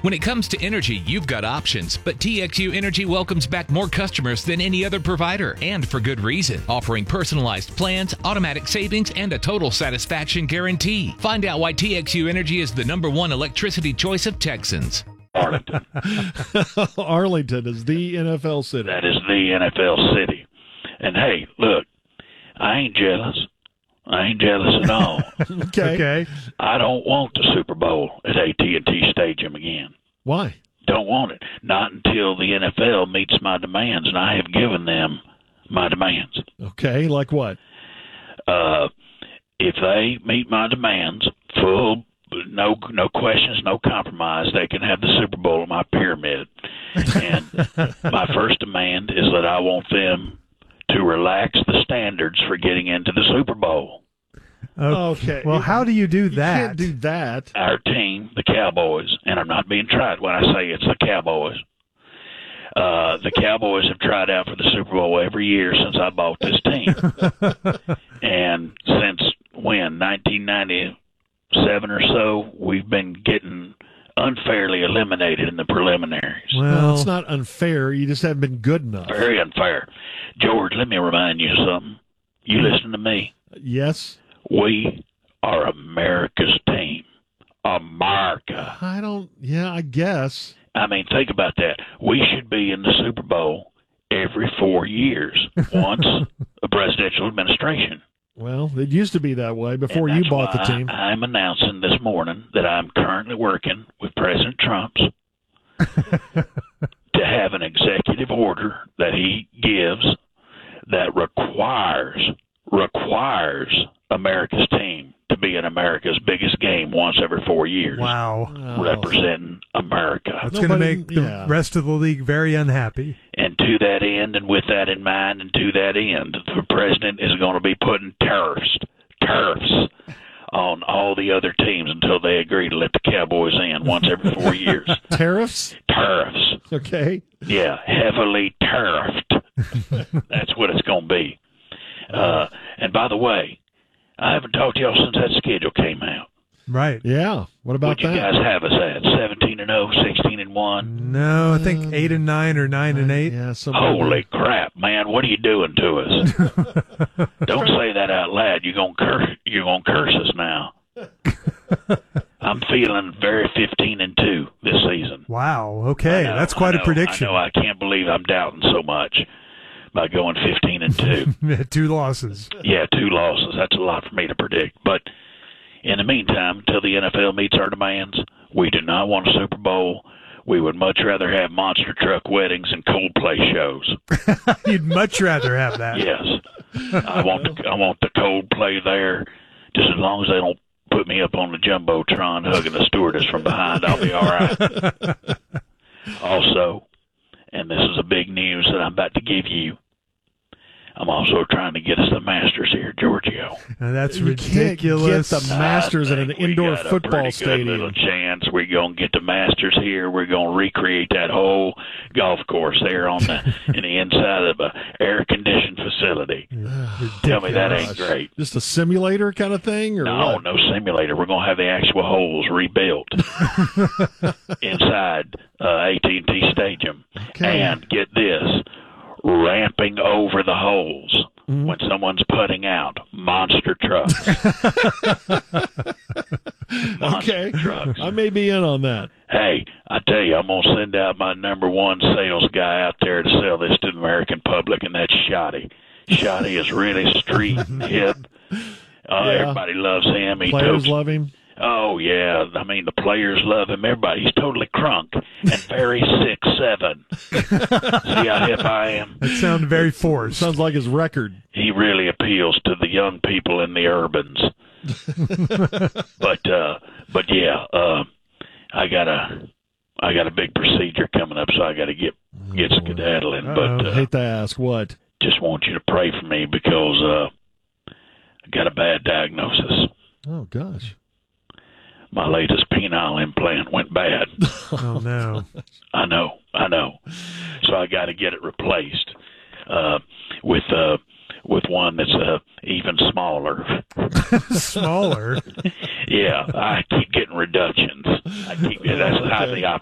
When it comes to energy, you've got options, but TXU Energy welcomes back more customers than any other provider, and for good reason, offering personalized plans, automatic savings, and a total satisfaction guarantee. Find out why TXU Energy is the #1 electricity choice of Texans. Arlington. Arlington is the NFL city. That is the NFL city. And hey, look, I ain't jealous. I ain't jealous at all. Okay. I don't want the Super Bowl at AT&T Stadium again. Why? Don't want it. Not until the NFL meets my demands, and I have given them my demands. Okay, like what? If they meet my demands, full, no questions, no compromise, they can have the Super Bowl at my pyramid. And my first demand is that I want them to relax the standards for getting into the Super Bowl. Okay. Well, how do you do that? You can't do that. Our team, the Cowboys, and I'm not being tried when I say it's the Cowboys. The Cowboys have tried out for the Super Bowl every year since I bought this team. And since when, 1997 or so, we've been getting unfairly eliminated in the preliminaries. Well, it's not unfair. You just haven't been good enough. Very unfair. George, let me remind you of something. You listen to me. Yes. We are America's team. America. I guess. I mean, think about that. We should be in the Super Bowl every 4 years, once a presidential administration. Well, it used to be that way before And you that's bought the why team. I'm announcing this morning that I'm currently working with President Trump to have an executive order that he gives that requires America's team to be in America's biggest game once every 4 years. Wow. Representing America. That's going to make the rest of the league very unhappy. And to that end, and with that in mind, and to that end, the president is going to be putting tariffs on all the other teams until they agree to let the Cowboys in once every 4 years. Tariffs? Tariffs. Okay. Yeah, heavily tariffed. That's what it's going to be. And by the way, I haven't talked to y'all since that schedule came out. Right. Yeah. What about that? What you guys have us at? 17-0, 16-1? No, I think 8-9 or 9-8. Yeah. Holy crap, man! What are you doing to us? Don't say that out loud. You're gonna curse us now. I'm feeling very 15-2 this season. Wow. Okay, that's quite a prediction. I know. I can't believe I'm doubting so much by going 15-2. 2 losses. Yeah, 2 losses. That's a lot for me to predict. But in the meantime, until the NFL meets our demands, we do not want a Super Bowl. We would much rather have monster truck weddings and Coldplay shows. You'd much rather have that. Yes. I want the Coldplay there. Just as long as they don't put me up on the Jumbotron hugging the stewardess from behind, I'll be all right. Also, and this is a big news that I'm about to give you, I'm also trying to get us the Masters here, Giorgio. Now that's ridiculous. You can't get the Masters in an indoor football stadium. Good little chance we're going to get the Masters here. We're going to recreate that whole golf course there in the inside of an air-conditioned facility. Tell me that ain't great. Just a simulator kind of thing? Or no, what? No simulator. We're going to have the actual holes rebuilt inside AT&T Stadium. Okay. And get this, ramping over the holes when someone's putting out monster trucks. Okay. Trucks. I may be in on that. Hey, I tell you, I'm going to send out my #1 sales guy out there to sell this to the American public, and that's Shotty. Shotty is really street and hip. Everybody loves him. Players love him. Oh, yeah. I mean, the players love him. Everybody. He's totally crunk and very 6'7". See how hip I am? That sounds very forced. Sounds like his record. He really appeals to the young people in the urbans. But yeah, I got a big procedure coming up, so I got to get skedaddling. But I hate to ask what. Just want you to pray for me because I got a bad diagnosis. Oh gosh. My latest penile implant went bad. Oh no. I know. So I got to get it replaced with one that's even smaller. Smaller? Yeah, I keep getting reductions. That's how the